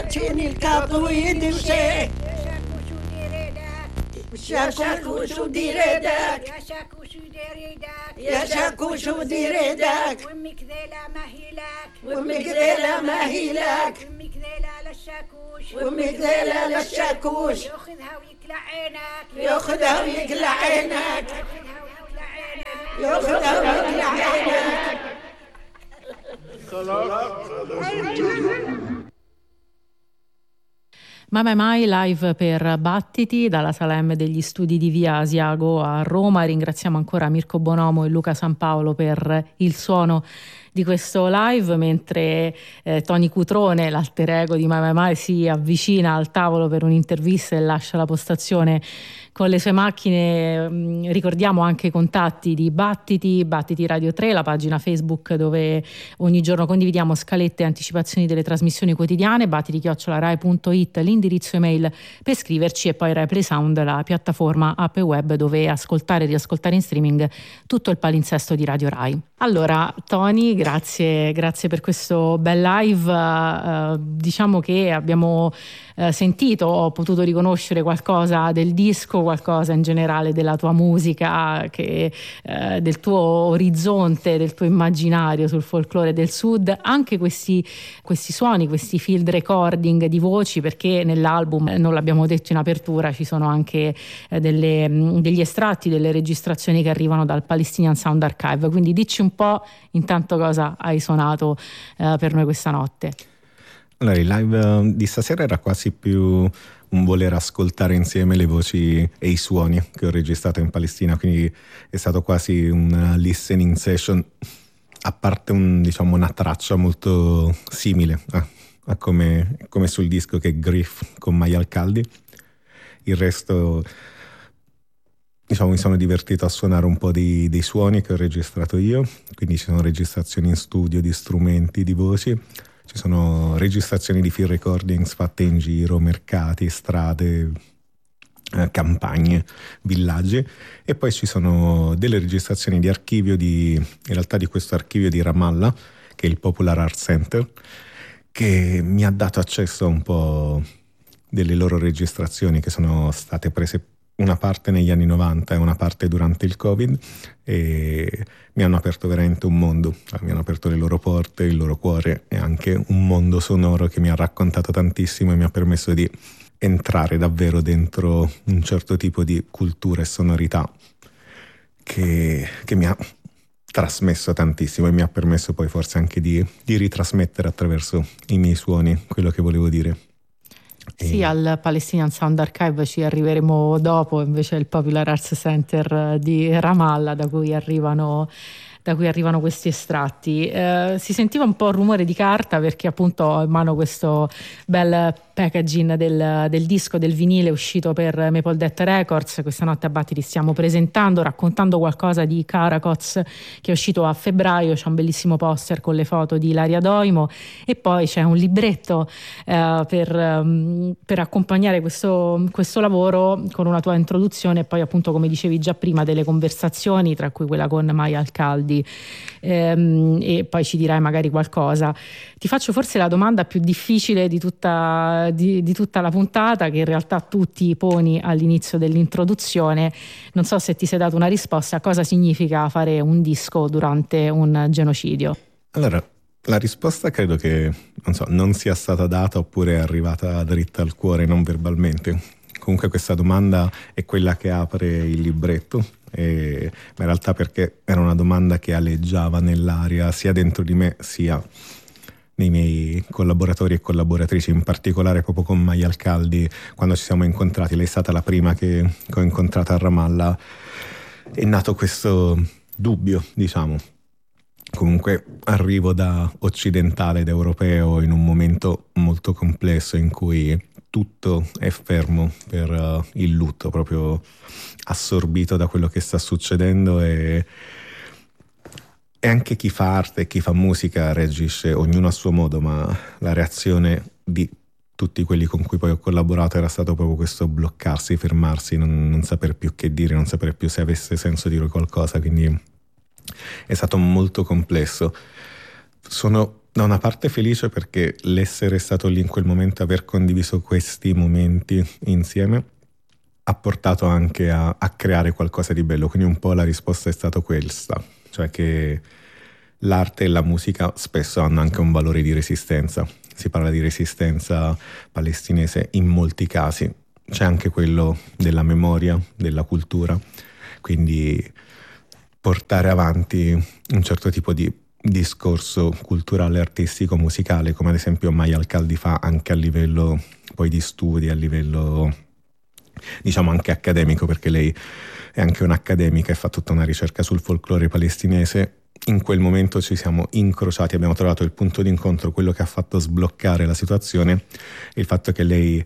تشيني الكاطوين وشي شاكوش وديريدك يا شاكوش وديريدك يا شاكوش وديريدك وامك ذيلا ما هي لك وامك ذيلا ما هي لك وامك ذيلا للشاكوش وامك ذيلا للشاكوش ياخذها ويكلع عينك ياخذها ويقلع عينك ياخذها ويكلع عينك ياخذها ويقلع عينك. Mai Mai live per Battiti dalla Sala M degli studi di via Asiago a Roma. Ringraziamo ancora Mirko Bonomo e Luca San Paolo per il suono di questo live, mentre Tony Cutrone, l'alter ego di Mai Mai, si avvicina al tavolo per un'intervista e lascia la postazione con le sue macchine. Ricordiamo anche i contatti di Battiti Radio 3, la pagina Facebook dove ogni giorno condividiamo scalette e anticipazioni delle trasmissioni quotidiane, battiti@rai.it l'indirizzo email per scriverci, e poi Rai Play Sound, la piattaforma app e web dove ascoltare e riascoltare in streaming tutto il palinsesto di Radio Rai. Allora Tony, grazie per questo bel live. Diciamo che abbiamo sentito, ho potuto riconoscere qualcosa del disco, qualcosa in generale della tua musica, del tuo orizzonte, del tuo immaginario sul folklore del Sud, anche questi suoni, questi field recording di voci, perché nell'album, non l'abbiamo detto in apertura, ci sono anche degli estratti delle registrazioni che arrivano dal Palestinian Sound Archive, quindi dici un po' intanto cosa hai suonato per noi questa notte. Allora, il live di stasera era quasi più un voler ascoltare insieme le voci e i suoni che ho registrato in Palestina, quindi è stato quasi una listening session, a parte una traccia molto simile a come sul disco, che è Griff con Maya Alcaldi. Il resto, mi sono divertito a suonare un po' dei suoni che ho registrato io, quindi ci sono registrazioni in studio di strumenti, di voci. Ci sono registrazioni di field recordings fatte in giro, mercati, strade, campagne, villaggi, e poi ci sono delle registrazioni di archivio in realtà di questo archivio di Ramallah, che è il Popular Art Center, che mi ha dato accesso a un po' delle loro registrazioni che sono state prese una parte negli anni 90 e una parte durante il Covid, e mi hanno aperto veramente un mondo, mi hanno aperto le loro porte, il loro cuore, e anche un mondo sonoro che mi ha raccontato tantissimo e mi ha permesso di entrare davvero dentro un certo tipo di cultura e sonorità che mi ha trasmesso tantissimo, e mi ha permesso poi forse anche di ritrasmettere attraverso i miei suoni quello che volevo dire. Sì, al Palestinian Sound Archive ci arriveremo dopo, invece il Popular Arts Center di Ramallah da cui arrivano questi estratti. Si sentiva un po' il rumore di carta, perché appunto ho in mano questo bel packaging del disco, del vinile uscito per Maple Death Records. Questa notte a Battiti stiamo raccontando qualcosa di Karakoz, che è uscito a febbraio. C'è un bellissimo poster con le foto di Ilaria Doimo, e poi c'è un libretto per accompagnare questo lavoro, con una tua introduzione e poi appunto, come dicevi già prima, delle conversazioni, tra cui quella con Maya Alcaldi, e poi ci dirai magari qualcosa. Ti faccio forse la domanda più difficile di tutta la puntata, che in realtà tu ti poni all'inizio dell'introduzione. Non so se ti sei dato una risposta: cosa significa fare un disco durante un genocidio? Allora, la risposta credo che non sia stata data, oppure è arrivata dritta al cuore, non verbalmente. Comunque questa domanda è quella che apre il libretto, ma in realtà perché era una domanda che aleggiava nell'aria, sia dentro di me sia nei miei collaboratori e collaboratrici, in particolare proprio con Maya Alcaldi. Quando ci siamo incontrati, lei è stata la prima che ho incontrato a Ramallah, è nato questo dubbio, Comunque arrivo da occidentale ed europeo in un momento molto complesso in cui tutto è fermo per il lutto, proprio assorbito da quello che sta succedendo, e anche chi fa arte e chi fa musica reagisce ognuno a suo modo, ma la reazione di tutti quelli con cui poi ho collaborato era stato proprio questo bloccarsi, fermarsi, non saper più che dire, non sapere più se avesse senso dire qualcosa, quindi è stato molto complesso. Sono Da una parte felice perché l'essere stato lì in quel momento, aver condiviso questi momenti insieme, ha portato anche a creare qualcosa di bello. Quindi un po' la risposta è stata questa, cioè che l'arte e la musica spesso hanno anche un valore di resistenza. Si parla di resistenza palestinese in molti casi, c'è anche quello della memoria, della cultura, quindi portare avanti un certo tipo di discorso culturale, artistico, musicale, come ad esempio Maya Alcaldi fa anche a livello poi di studi, a livello diciamo anche accademico, perché lei è anche un'accademica e fa tutta una ricerca sul folklore palestinese. In quel momento ci siamo incrociati, abbiamo trovato il punto d'incontro, quello che ha fatto sbloccare la situazione, il fatto che lei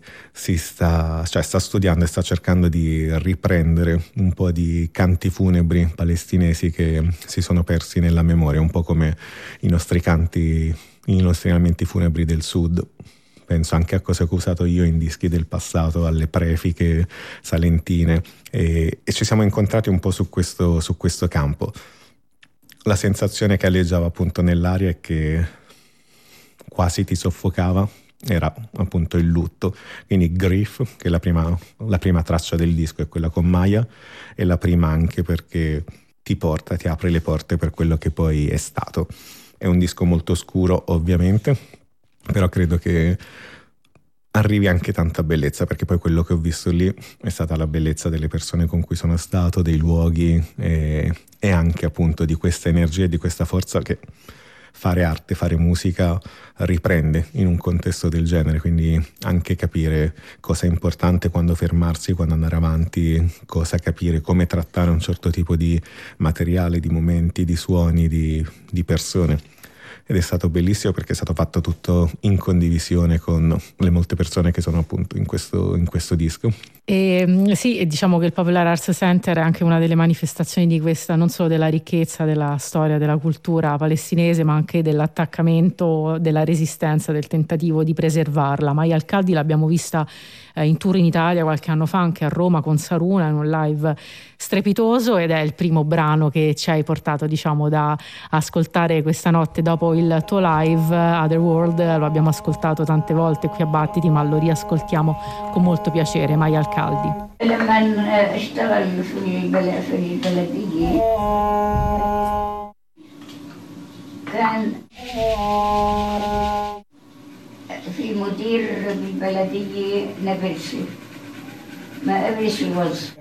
sta studiando e sta cercando di riprendere un po' di canti funebri palestinesi che si sono persi nella memoria, un po' come i nostri lamenti funebri del sud. Penso anche a cose che ho usato io in dischi del passato, alle prefiche salentine, e ci siamo incontrati un po' su questo campo. La sensazione che aleggiava appunto nell'aria e che quasi ti soffocava era appunto il lutto. Quindi Grief, che è la prima traccia del disco, è quella con Maya, e la prima anche perché ti apre le porte per quello che poi è stato. È un disco molto scuro ovviamente, però credo che arrivi anche tanta bellezza, perché poi quello che ho visto lì è stata la bellezza delle persone con cui sono stato, dei luoghi e anche appunto di questa energia e di questa forza che fare arte, fare musica riprende in un contesto del genere. Quindi anche capire cosa è importante, quando fermarsi, quando andare avanti, cosa capire, come trattare un certo tipo di materiale, di momenti, di suoni, di persone. Ed è stato bellissimo perché è stato fatto tutto in condivisione con le molte persone che sono appunto in questo disco. Sì, diciamo che il Popular Arts Center è anche una delle manifestazioni di questa, non solo della ricchezza della storia, della cultura palestinese, ma anche dell'attaccamento, della resistenza, del tentativo di preservarla. Maya Alcaldi l'abbiamo vista in tour in Italia qualche anno fa, anche a Roma con Saruna, in un live strepitoso, ed è il primo brano che ci hai portato, diciamo, da ascoltare questa notte. Dopo il tuo live Otherworld lo abbiamo ascoltato tante volte qui a Battiti, ma lo riascoltiamo con molto piacere. Maya Alcaldi. لما اشتغل في البلدية كان في مدير بالبلدية نابلسي، ما قبلش الوظف،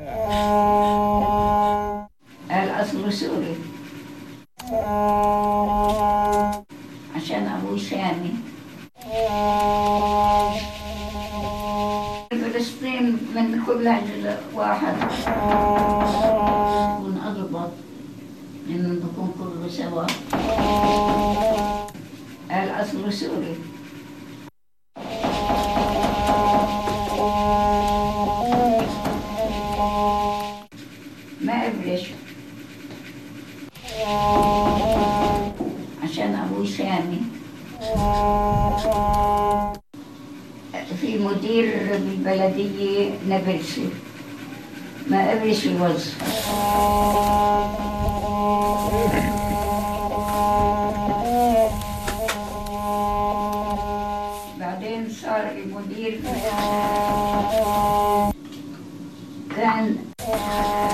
قال أصله سوري عشان أبوي شامي. فلسطين من كل أجل واحد نكون أضبط إنه نكون كله سوا. قال أصله سوري. ما قبلش عشان أبوي شامي. في مدير بالبلدية نابلسي، ما قبلش الوظف، بعدين صار المدير كان